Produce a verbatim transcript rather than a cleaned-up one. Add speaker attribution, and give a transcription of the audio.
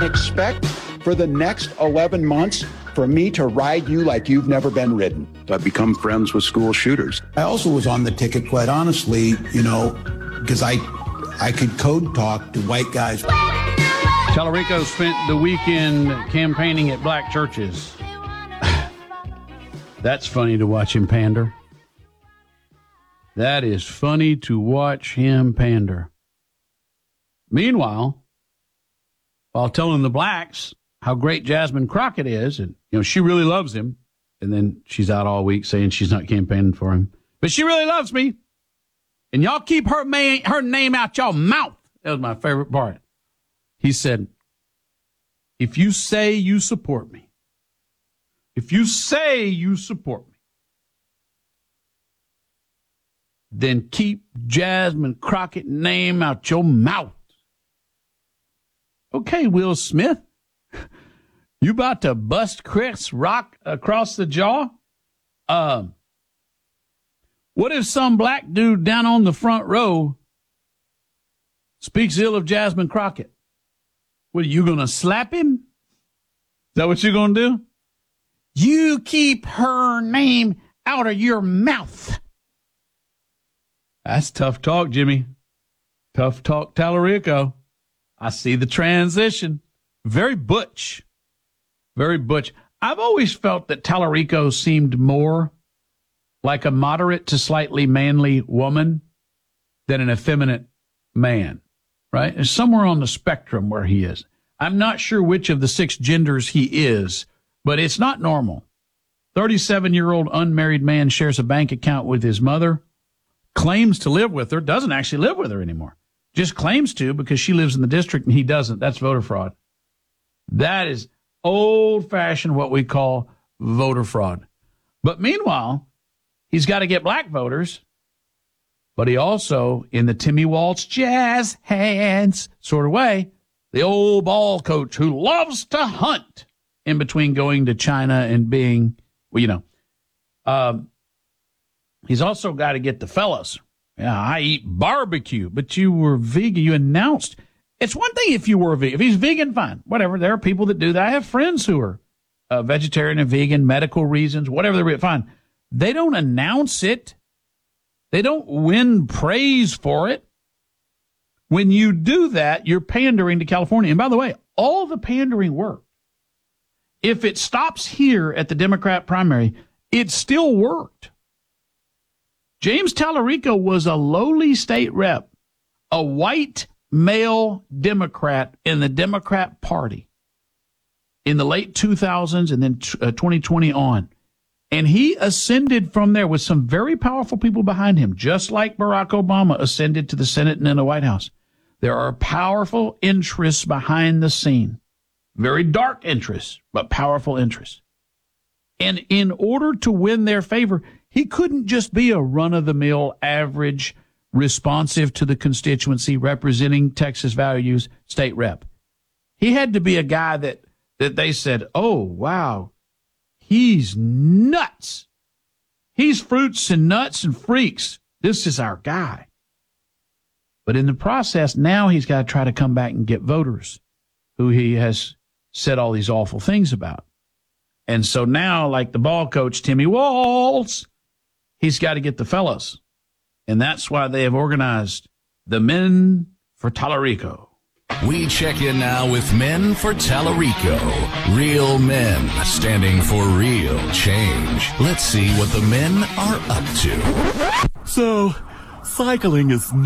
Speaker 1: expect for the next eleven months for me to ride you like you've never been ridden.
Speaker 2: I've become friends with school shooters.
Speaker 3: I also was on the ticket, quite honestly, you know, because I, I could code talk to white guys.
Speaker 4: Tallarico spent the weekend campaigning at black churches. That's funny to watch him pander. That is funny to watch him pander. Meanwhile, while telling the blacks how great Jasmine Crockett is, and you know she really loves him, and then she's out all week saying she's not campaigning for him, but she really loves me, and y'all keep her ma- her name out y'all mouth. That was my favorite part. He said, "If you say you support me, if you say you support me, then keep Jasmine Crockett name out your mouth." Okay, Will Smith, you about to bust Chris Rock across the jaw? Um, what if some black dude down on the front row speaks ill of Jasmine Crockett? What, are you going to slap him? Is that what you're going to do? You keep her name out of your mouth. That's tough talk, Jimmy. Tough talk, Tallarico. I see the transition. Very butch. Very butch. I've always felt that Tallarico seemed more like a moderate to slightly manly woman than an effeminate man, right? It's somewhere on the spectrum where he is. I'm not sure which of the six genders he is, but it's not normal. thirty-seven-year-old unmarried man shares a bank account with his mother, claims to live with her, doesn't actually live with her anymore. Just claims to because she lives in the district and he doesn't. That's voter fraud. That is old-fashioned what we call voter fraud. But meanwhile, he's got to get black voters, but he also, in the Timmy Waltz jazz hands sort of way, the old ball coach who loves to hunt in between going to China and being, well, you know, um, he's also got to get the fellas. Yeah, I eat barbecue, but you were vegan. You announced. It's one thing if you were vegan. If he's vegan, fine. Whatever. There are people that do that. I have friends who are uh, vegetarian and vegan, medical reasons, whatever they're fine. They don't announce it. They don't win praise for it. When you do that, you're pandering to California. And by the way, all the pandering worked. If it stops here at the Democrat primary, it still worked. James Tallarico was a lowly state rep, a white male Democrat in the Democrat Party in the late two thousands and then twenty twenty on. And he ascended from there with some very powerful people behind him, just like Barack Obama ascended to the Senate and in the White House. There are powerful interests behind the scene, very dark interests, but powerful interests. And in order to win their favor, he couldn't just be a run-of-the-mill, average, responsive to the constituency, representing Texas values state rep. He had to be a guy that, that they said, oh, wow, he's nuts. He's fruits and nuts and freaks. This is our guy. But in the process, now he's got to try to come back and get voters who he has said all these awful things about. And so now, like the ball coach, Timmy Waltz, he's got to get the fellas. And that's why they have organized the Men for Tallarico.
Speaker 5: We check in now with Men for Tallarico. Real men standing for real change. Let's see what the men are up to.
Speaker 6: So, cycling is